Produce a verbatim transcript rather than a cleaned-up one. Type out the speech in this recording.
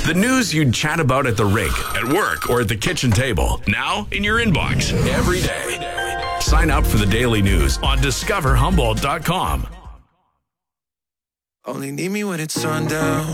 The news you'd chat about at the rink, at work, or at the kitchen table. Now in your inbox every day. Sign up for the daily news on discover humboldt dot com. Only need me when it's sundown.